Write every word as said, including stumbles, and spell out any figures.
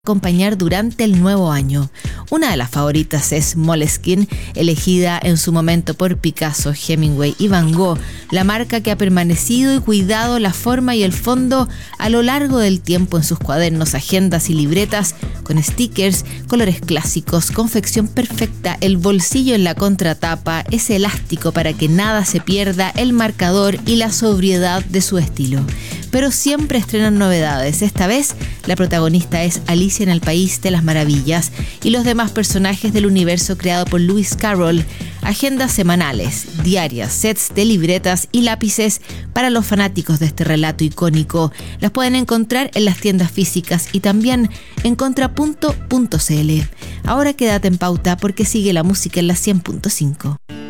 acompañar durante el nuevo año. Una de las favoritas es Moleskine, elegida en su momento por Picasso, Hemingway y Van Gogh, la marca que ha permanecido y cuidado la forma y el fondo a lo largo del tiempo en sus cuadernos, agendas y libretas, con stickers, colores clásicos, confección perfecta, el bolsillo en la contratapa, ese elástico para que nada se pierda, el marcador y la sobriedad de su estilo. Pero siempre estrenan novedades. Esta vez la protagonista es Alicia en el País de las Maravillas y los demás personajes del universo creado por Lewis Carroll. Agendas semanales, diarias, sets de libretas y lápices para los fanáticos de este relato icónico. Las pueden encontrar en las tiendas físicas y también en contrapunto punto c l. Ahora quédate en pauta porque sigue la música en la cien punto cinco.